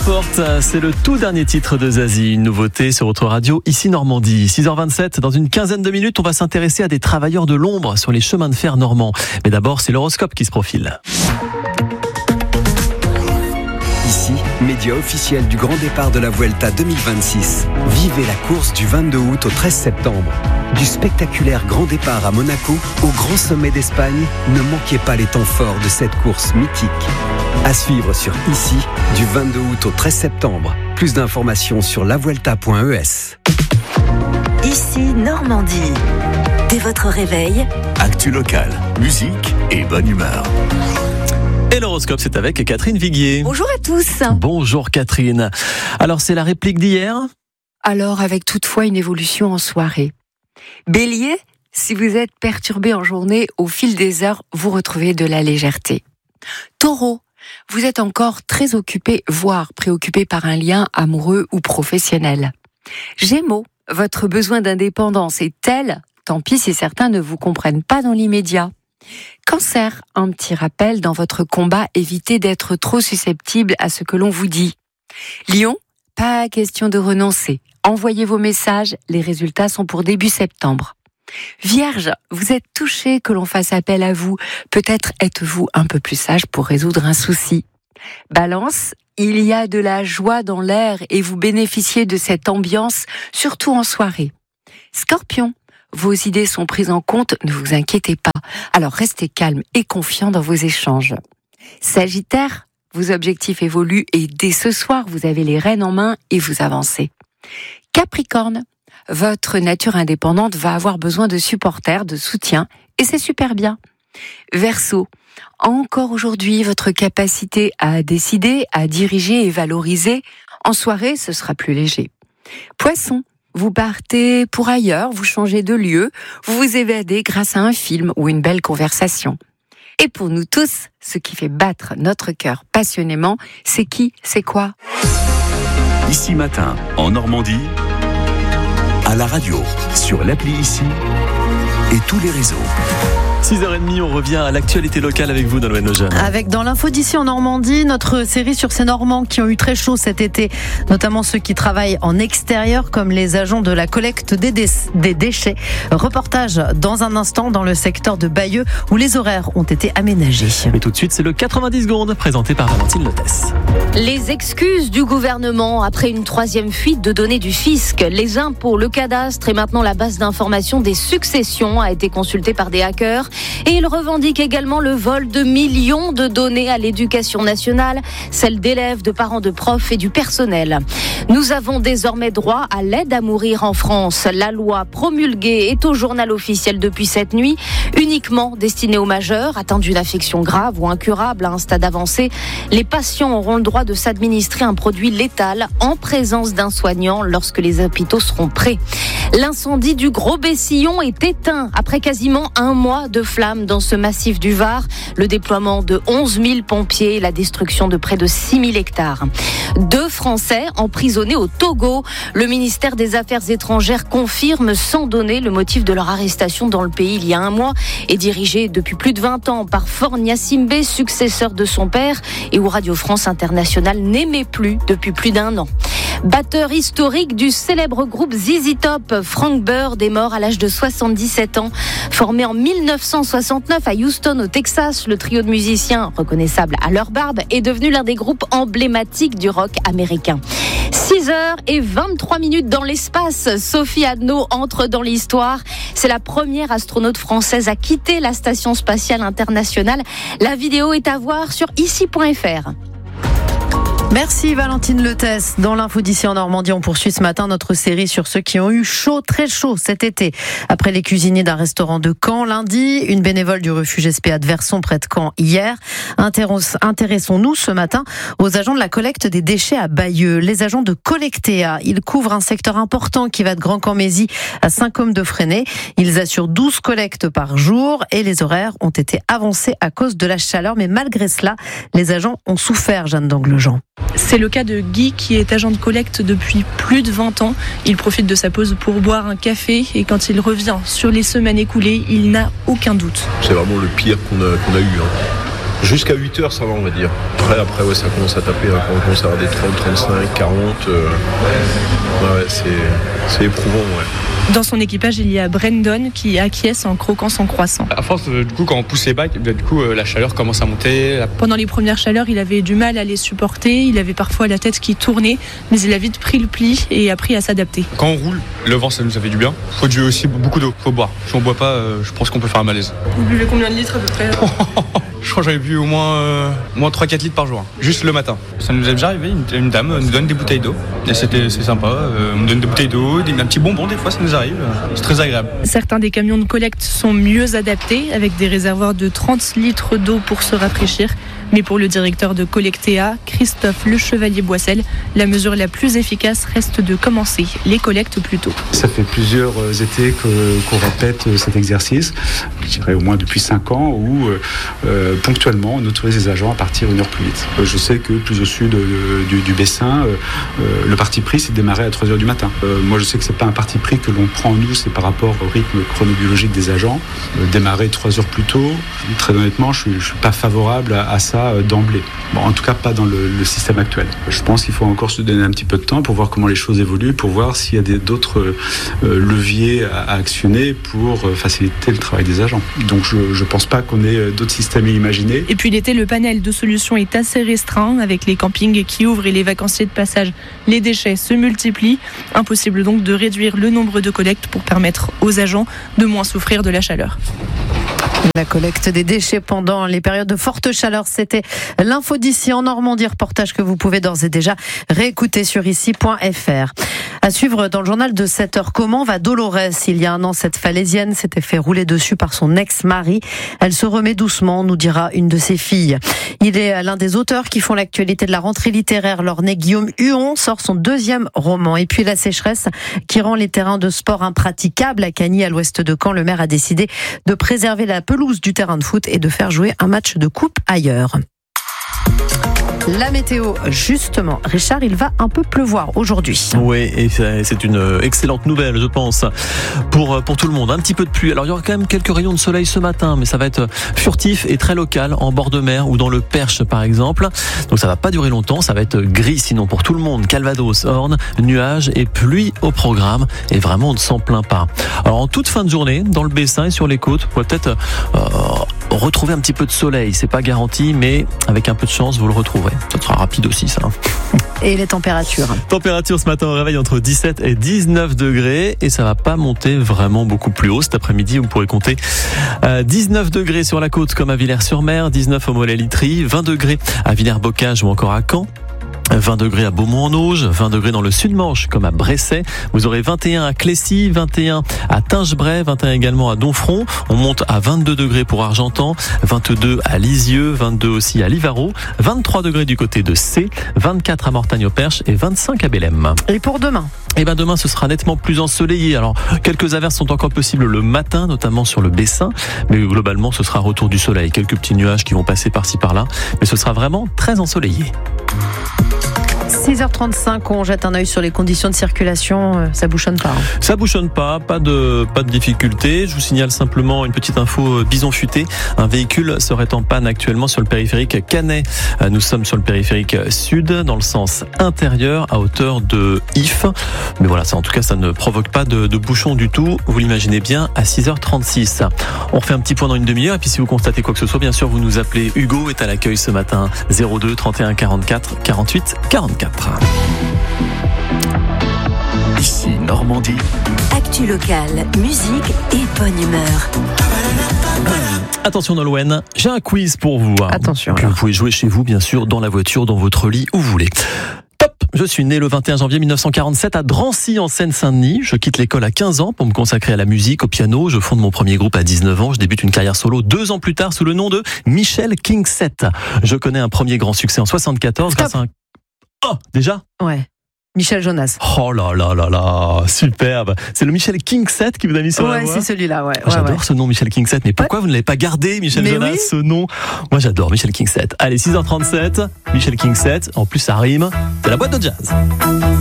N'importe, c'est le tout dernier titre de Zazie, une nouveauté sur votre radio, ici Normandie. 6h27, dans une quinzaine de minutes, on va s'intéresser à des travailleurs de l'ombre sur les chemins de fer normands. Mais d'abord, c'est l'horoscope qui se profile. Ici, média officiel du grand départ de la Vuelta 2026. Vivez la course du 22 août au 13 septembre. Du spectaculaire grand départ à Monaco au grand sommet d'Espagne, ne manquez pas les temps forts de cette course mythique. À suivre sur Ici, du 22 août au 13 septembre. Plus d'informations sur lavuelta.es. Ici Normandie. Dès votre réveil, actu local, musique et bonne humeur. Et l'horoscope, c'est avec Catherine Viguier. Bonjour à tous. Bonjour Catherine. Alors, c'est la réplique d'hier ? Alors, avec toutefois une évolution en soirée. Bélier, si vous êtes perturbé en journée, au fil des heures, vous retrouvez de la légèreté. Taureau, vous êtes encore très occupé, voire préoccupé par un lien amoureux ou professionnel. Gémeaux, votre besoin d'indépendance est tel, tant pis si certains ne vous comprennent pas dans l'immédiat. Cancer, un petit rappel dans votre combat, évitez d'être trop susceptible à ce que l'on vous dit. Lion, pas question de renoncer. Envoyez vos messages, les résultats sont pour début septembre. Vierge, vous êtes touché que l'on fasse appel à vous. Peut-être êtes-vous un peu plus sage pour résoudre un souci. Balance, il y a de la joie dans l'air et vous bénéficiez de cette ambiance, surtout en soirée. Scorpion, vos idées sont prises en compte, ne vous inquiétez pas. Alors restez calme et confiant dans vos échanges. Sagittaire, vos objectifs évoluent et dès ce soir, vous avez les rênes en main et vous avancez. Capricorne, votre nature indépendante va avoir besoin de supporters, de soutien, et c'est super bien. Verseau, encore aujourd'hui, votre capacité à décider, à diriger et valoriser, en soirée, ce sera plus léger. Poisson, vous partez pour ailleurs, vous changez de lieu, vous vous évadez grâce à un film ou une belle conversation. Et pour nous tous, ce qui fait battre notre cœur passionnément, c'est qui, c'est quoi ? Ici matin, en Normandie, à la radio, sur l'appli Ici et tous les réseaux. 6h30, on revient à l'actualité locale avec vous, Nolwenn Lejeune. Avec dans l'info d'ici en Normandie, notre série sur ces Normands qui ont eu très chaud cet été, notamment ceux qui travaillent en extérieur comme les agents de la collecte des déchets. Reportage dans un instant dans le secteur de Bayeux où les horaires ont été aménagés. Mais tout de suite, c'est le 90 secondes présenté par Valentine Lotès. Les excuses du gouvernement après une troisième fuite de données du fisc. Les impôts, le cadastre et maintenant la base d'information des successions a été consultée par des hackers. Et il revendique également le vol de millions de données à l'éducation nationale, celles d'élèves, de parents, de profs et du personnel. Nous avons désormais droit à l'aide à mourir en France. La loi promulguée est au journal officiel depuis cette nuit, uniquement destinée aux majeurs atteints d'une affection grave ou incurable à un stade avancé. Les patients auront le droit de s'administrer un produit létal en présence d'un soignant lorsque les hôpitaux seront prêts. L'incendie du Gros Bessillon est éteint après quasiment un mois de flammes dans ce massif du Var. Le déploiement de 11 000 pompiers et la destruction de près de 6 000 hectares. 2 Français emprisonnés au Togo. Le ministère des Affaires étrangères confirme sans donner le motif de leur arrestation dans le pays il y a un mois et dirigé depuis plus de 20 ans par Faure Gnassingbé, successeur de son père et où Radio France Internationale n'aimait plus depuis plus d'1 an. Batteur historique du célèbre groupe ZZ Top, Frank Bird est mort à l'âge de 77 ans. Formé en 1969 à Houston, au Texas, le trio de musiciens, reconnaissable à leur barbe, est devenu l'un des groupes emblématiques du rock américain. 6h23 dans l'espace. Sophie Adno entre dans l'histoire. C'est la première astronaute française à quitter la Station spatiale internationale. La vidéo est à voir sur ici.fr. Merci Valentine Lotès. Dans l'info d'ici en Normandie, on poursuit ce matin notre série sur ceux qui ont eu chaud, très chaud cet été. Après les cuisiniers d'un restaurant de Caen lundi, une bénévole du refuge SPA de Verson près de Caen hier. Intéressons-nous ce matin aux agents de la collecte des déchets à Bayeux. Les agents de Collectea, ils couvrent un secteur important qui va de Grand-Camésie à Saint-Côme-de-Fresnay. Ils assurent 12 collectes par jour et les horaires ont été avancés à cause de la chaleur. Mais malgré cela, les agents ont souffert, Jeanne d'Anglejean. C'est le cas de Guy qui est agent de collecte depuis plus de 20 ans. Il profite de sa pause pour boire un café et quand il revient sur les semaines écoulées, il n'a aucun doute. C'est vraiment le pire qu'on a eu. Jusqu'à 8h, ça va, on va dire. Après ouais, ça commence à taper, hein, quand on commence à avoir des 30, 35, 40. Ouais, c'est éprouvant, ouais. Dans son équipage, il y a Brandon qui acquiesce en croquant son croissant. À force, du coup, quand on pousse les bacs, du coup, la chaleur commence à monter. Pendant les premières chaleurs, il avait du mal à les supporter. Il avait parfois la tête qui tournait, mais il a vite pris le pli et appris à s'adapter. Quand on roule, le vent, ça nous fait du bien. Faut du aussi beaucoup d'eau, faut boire. Si on boit pas, je pense qu'on peut faire un malaise. Vous buvez combien de litres à peu près? Je crois que j'avais bu au moins 3-4 litres par jour, juste le matin. Ça nous est déjà arrivé, une dame nous donne des bouteilles d'eau. Et c'est sympa, on nous donne des bouteilles d'eau, un petit bonbon des fois, ça nous arrive. C'est très agréable. Certains des camions de collecte sont mieux adaptés, avec des réservoirs de 30 litres d'eau pour se rafraîchir. Mais pour le directeur de Collectea, Christophe Le Chevalier-Boissel, la mesure la plus efficace reste de commencer les collectes plus tôt. Ça fait plusieurs étés qu'on répète cet exercice, je dirais au moins depuis 5 ans, où ponctuellement on autorise les agents à partir 1 heure plus vite. Je sais que plus au sud du Bessin, le parti pris c'est de démarrer à 3h du matin. Moi je sais que c'est pas un parti pris que l'on prend nous, c'est par rapport au rythme chronobiologique des agents. Démarrer 3 heures plus tôt, très honnêtement je suis pas favorable à ça d'emblée. Bon, en tout cas pas dans le système actuel. Je pense qu'il faut encore se donner un petit peu de temps pour voir comment les choses évoluent, pour voir s'il y a d'autres leviers à actionner pour faciliter le travail des agents. Donc je pense pas qu'on ait d'autres systèmes à imaginer. Et puis l'été, le panel de solutions est assez restreint, avec les campings qui ouvrent et les vacanciers de passage. Les déchets se multiplient. Impossible donc de réduire le nombre de collectes pour permettre aux agents de moins souffrir de la chaleur. La collecte des déchets pendant les périodes de forte chaleur, c'était l'info d'ici en Normandie, reportage que vous pouvez d'ores et déjà réécouter sur ici.fr. À suivre dans le journal de 7h, comment va Dolores? Il y a 1 an, cette Falaisienne s'était fait rouler dessus par son ex-mari. Elle se remet doucement, nous dira une de ses filles. Il est l'un des auteurs qui font l'actualité de la rentrée littéraire. L'Ornais Guillaume Huon sort son 2e roman. Et puis la sécheresse qui rend les terrains de sport impraticables. À Cagny, à l'ouest de Caen, le maire a décidé de préserver la pelouse du terrain de foot et de faire jouer un match de coupe ailleurs. La météo, justement. Richard, il va un peu pleuvoir aujourd'hui. Oui, et c'est une excellente nouvelle, je pense, pour tout le monde. Un petit peu de pluie. Alors, il y aura quand même quelques rayons de soleil ce matin, mais ça va être furtif et très local, en bord de mer ou dans le Perche, par exemple. Donc, ça va pas durer longtemps. Ça va être gris, sinon, pour tout le monde. Calvados, Orne, nuages et pluie au programme. Et vraiment, on ne s'en plaint pas. Alors, en toute fin de journée, dans le Bessin et sur les côtes, vous pourrez peut-être retrouver un petit peu de soleil. C'est pas garanti, mais avec un peu de chance, vous le retrouverez. Ça sera rapide aussi, ça. Et les températures? Température ce matin au réveil entre 17 et 19 degrés. Et ça va pas monter vraiment beaucoup plus haut. Cet après-midi, vous pourrez compter 19 degrés sur la côte comme à Villers-sur-Mer, 19 au Mollet-Litry, 20 degrés à Villers-Bocage ou encore à Caen. 20 degrés à Beaumont-en-Auge, 20 degrés dans le Sud-Manche comme à Bresset. Vous aurez 21 à Clécy, 21 à Tingebray, 21 également à Domfront. On monte à 22 degrés pour Argentan, 22 à Lisieux, 22 aussi à Livarot, 23 degrés du côté de C, 24 à Mortagne-au-Perche et 25 à Bélem. Et pour demain? Eh ben demain, ce sera nettement plus ensoleillé. Alors, quelques averses sont encore possibles le matin, notamment sur le Bessin. Mais globalement, ce sera retour du soleil. Quelques petits nuages qui vont passer par-ci par-là. Mais ce sera vraiment très ensoleillé. 6h35, on jette un œil sur les conditions de circulation, ça bouchonne pas. Ça bouchonne pas de difficulté. Je vous signale simplement une petite info bison futé. Un véhicule serait en panne actuellement sur le périphérique Canet. Nous sommes sur le périphérique sud, dans le sens intérieur, à hauteur de If. Mais voilà, ça, en tout cas, ça ne provoque pas de bouchon du tout. Vous l'imaginez bien, à 6h36. On refait un petit point dans une demi-heure. Et puis si vous constatez quoi que ce soit, bien sûr, vous nous appelez. Hugo est à l'accueil ce matin. 02 31 44 48 44. Ici Normandie. Actu locale, musique et bonne humeur. Attention Nolwenn, j'ai un quiz pour vous. Attention. Que vous pouvez jouer chez vous, bien sûr, dans la voiture, dans votre lit, où vous voulez. Top! Je suis né le 21 janvier 1947 à Drancy, en Seine-Saint-Denis. Je quitte l'école à 15 ans pour me consacrer à la musique, au piano. Je fonde mon premier groupe à 19 ans. Je débute une carrière solo 2 ans plus tard sous le nom de Michel Kingset. Je connais un premier grand succès en 74 grâce à un... Oh, déjà? Ouais. Michel Jonas. Oh là là là là, superbe. C'est le Michel Kingset qui vous a mis sur la voie. Ouais, c'est celui-là, ouais. J'adore ce nom, Michel Kingset. Mais pourquoi vous ne l'avez pas gardé, Michel Jonas, ce nom? Moi, j'adore Michel Kingset. Allez, 6h37, Michel Kingset. En plus, ça rime. C'est la boîte de jazz.